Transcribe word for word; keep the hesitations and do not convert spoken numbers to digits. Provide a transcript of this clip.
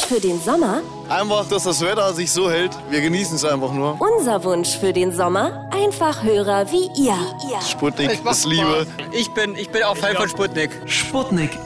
Wunsch für den Sommer? Einfach, dass das Wetter sich so hält. Wir genießen es einfach nur. Unser Wunsch für den Sommer? Einfach Hörer wie ihr. Sputnik ist Liebe. Ich bin, ich bin auch Fan von Sputnik. Sputnik